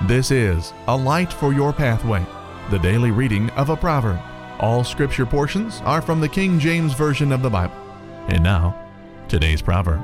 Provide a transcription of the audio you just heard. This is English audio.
This is A Light for Your Pathway, the daily reading of a proverb. All scripture portions are from the King James Version of the Bible. And now, today's proverb.